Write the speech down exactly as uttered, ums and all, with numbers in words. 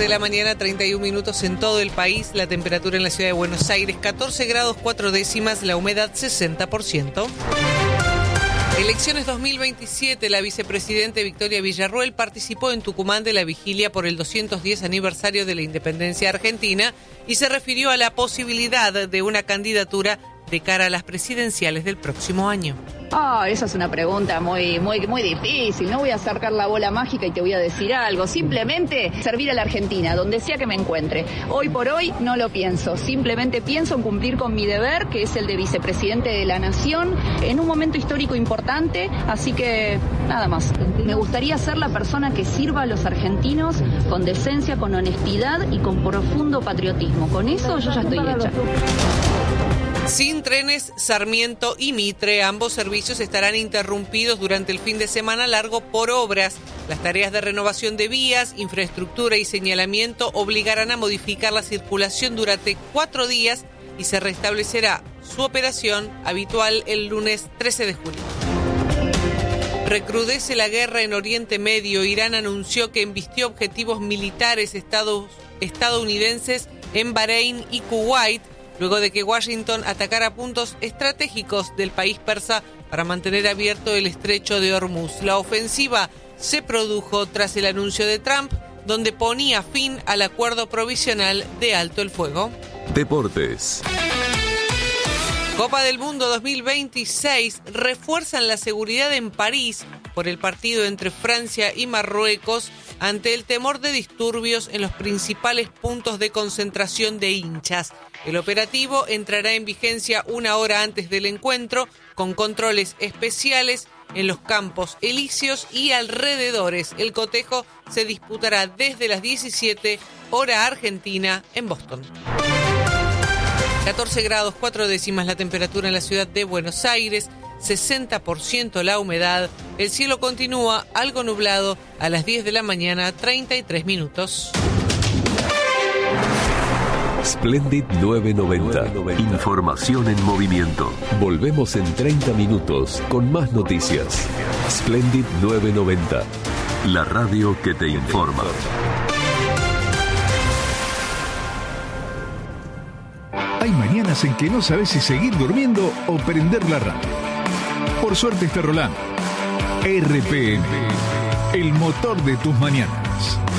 de la mañana, treinta y un minutos en todo el país. La temperatura en la ciudad de Buenos Aires, catorce grados cuatro décimas, la humedad sesenta por ciento. Elecciones dos mil veintisiete, la vicepresidenta Victoria Villarruel participó en Tucumán de la vigilia por el doscientos diez aniversario de la independencia argentina y se refirió a la posibilidad de una candidatura de cara a las presidenciales del próximo año. Ah, oh, esa es una pregunta muy, muy, muy difícil. No voy a sacar la bola mágica y te voy a decir algo. Simplemente servir a la Argentina, donde sea que me encuentre. Hoy por hoy no lo pienso. Simplemente pienso en cumplir con mi deber, que es el de vicepresidente de la Nación, en un momento histórico importante. Así que nada más. Me gustaría ser la persona que sirva a los argentinos con decencia, con honestidad y con profundo patriotismo. Con eso yo ya estoy hecha. Sin trenes, Sarmiento y Mitre, ambos servicios estarán interrumpidos durante el fin de semana largo por obras. Las tareas de renovación de vías, infraestructura y señalamiento obligarán a modificar la circulación durante cuatro días y se restablecerá su operación habitual el lunes trece de julio. Recrudece la guerra en Oriente Medio. Irán anunció que embistió objetivos militares estados, estadounidenses en Bahrein y Kuwait, luego de que Washington atacara puntos estratégicos del país persa para mantener abierto el estrecho de Hormuz. La ofensiva se produjo tras el anuncio de Trump, donde ponía fin al acuerdo provisional de alto el fuego. Deportes. Copa del Mundo dos mil veintiséis, refuerzan la seguridad en París por el partido entre Francia y Marruecos ante el temor de disturbios en los principales puntos de concentración de hinchas. El operativo entrará en vigencia una hora antes del encuentro, con controles especiales en los campos elíseos y alrededores. El cotejo se disputará desde las diecisiete, hora argentina, en Boston. catorce grados cuatro décimas la temperatura en la ciudad de Buenos Aires, sesenta por ciento la humedad. El cielo continúa algo nublado a las diez de la mañana, treinta y tres minutos. Splendid novecientos noventa. Información en movimiento. Volvemos en treinta minutos con más noticias. Splendid novecientos noventa. La radio que te informa. Hay mañanas en que no sabes si seguir durmiendo o prender la radio. Por suerte está rolando. R P M, el motor de tus mañanas.